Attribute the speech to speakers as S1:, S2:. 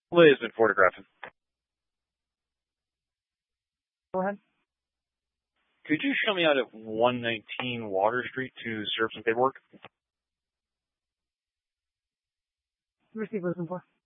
S1: Liz been photographing.
S2: Go ahead.
S1: Could you show me out at 119 Water Street to serve some paperwork?
S2: Receive looking for.